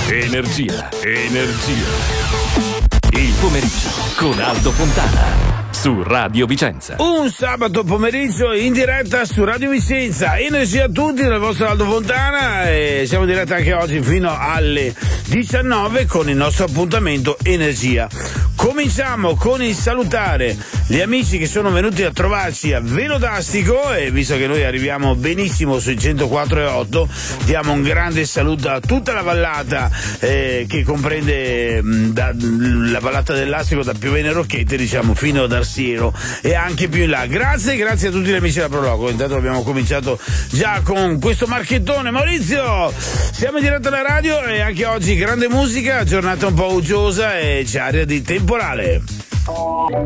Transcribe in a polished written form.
Energia. Il pomeriggio con Aldo Fontana su Radio Vicenza. Un sabato pomeriggio in diretta su Radio Vicenza. Energia a tutti dal vostro Aldo Fontana, e siamo in diretta anche oggi fino alle 19 con il nostro appuntamento Energia. Cominciamo con il salutare gli amici che sono venuti a trovarci a Velodastico, e visto che noi arriviamo benissimo sui 104,8, diamo un grande saluto a tutta la vallata che comprende la vallata dell'Astico, da Piovene Rocchette, diciamo, fino ad Arsiero e anche più in là. Grazie a tutti gli amici della Prologo. Intanto abbiamo cominciato già con questo marchettone. Maurizio, siamo in diretta alla radio e anche oggi grande musica, giornata un po' uggiosa e c'è aria di temporale.